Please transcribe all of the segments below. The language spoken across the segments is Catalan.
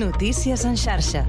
Notícies en xarxa.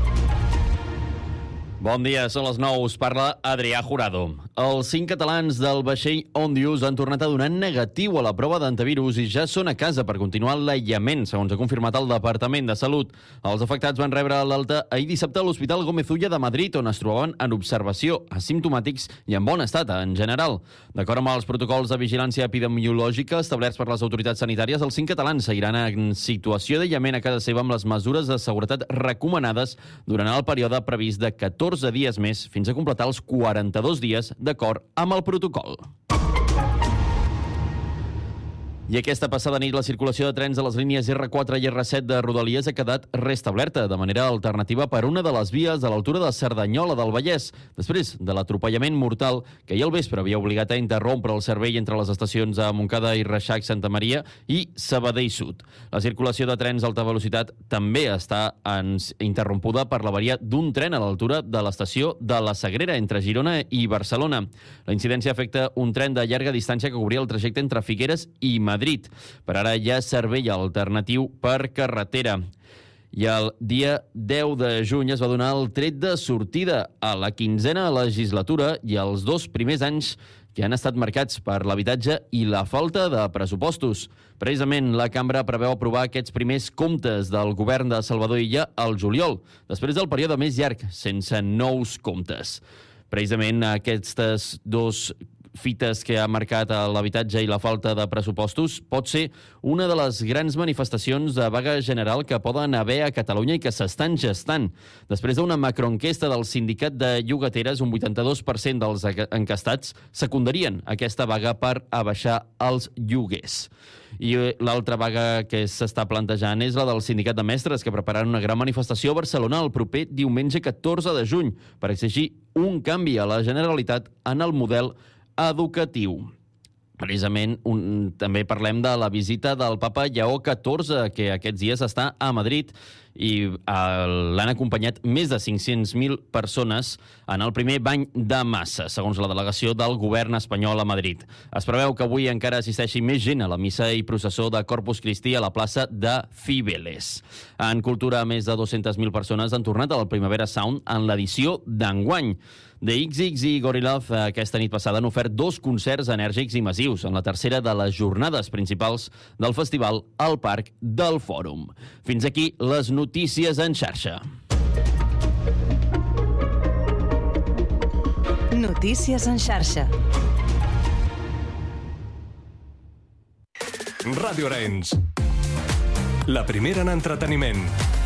Bon dia, són les 9, us parla Adrià Jurado. Els 5 catalans del vaixell Ondius han tornat a donar negatiu a la prova d'antivirus i ja són a casa per continuar l'aïllament, segons ha confirmat el Departament de Salut. Els afectats van rebre l'alta ahir dissabte a l'Hospital Gómez Ulla de Madrid, on es trobaven en observació, asimptomàtics i en bon estat en general. D'acord amb els protocols de vigilància epidemiològica establerts per les autoritats sanitàries, els 5 catalans seguiran en situació d'aïllament a casa seva amb les mesures de seguretat recomanades durant el període previst de 14 dies més, fins a completar els 42 dies d'acord amb el protocol. I aquesta passada nit la circulació de trens a les línies R4 i R7 de Rodalies ha quedat restablerta de manera alternativa per una de les vies a l'altura de Cerdanyola del Vallès, després de l'atropellament mortal que ahir al vespre havia obligat a interrompre el servei entre les estacions de Montcada i Reixac Santa Maria i Sabadell Sud. La circulació de trens d'alta velocitat també està interrompuda per l'avaria d'un tren a l'altura de l'estació de la Sagrera entre Girona i Barcelona. La incidència afecta un tren de llarga distància que cobria el trajecte entre Figueres i Madrid. Per ara hi ha servei alternatiu per carretera. I el dia 10 de juny es va donar el tret de sortida a la 15a legislatura i els 2 primers anys que han estat marcats per l'habitatge i la falta de pressupostos. Precisament, la cambra preveu aprovar aquests primers comptes del govern de Salvador Illa al juliol, després del període més llarg, sense nous comptes. Precisament aquestes 2 fites que ha marcat l'habitatge i la falta de pressupostos pot ser una de les grans manifestacions de vaga general que poden haver a Catalunya i que s'estan gestant. Després d'una macroenquesta del sindicat de llogateres, un 82% dels encastats secundarien aquesta vaga per abaixar els lloguers. I l'altra vaga que s'està plantejant és la del sindicat de mestres, que prepararan una gran manifestació a Barcelona el proper diumenge 14 de juny per exigir un canvi a la Generalitat en el model educatiu. Precisament, també parlem de la visita del papa Lleó XIV, que aquests dies està a Madrid i l'han acompanyat més de 500.000 persones en el primer bany de massa, segons la delegació del govern espanyol a Madrid. Es preveu que avui encara assisteixi més gent a la missa i processó de Corpus Christi a la plaça de Cibeles. En cultura, més de 200.000 persones han tornat al Primavera Sound en l'edició d'enguany. The XX i Gorillaz aquesta nit passada han ofert 2 concerts enèrgics i massius en la tercera de les jornades principals del festival al Parc del Fòrum. Fins aquí les notícies en xarxa. Notícies en xarxa. Ràdio Arenys. La primera en entreteniment.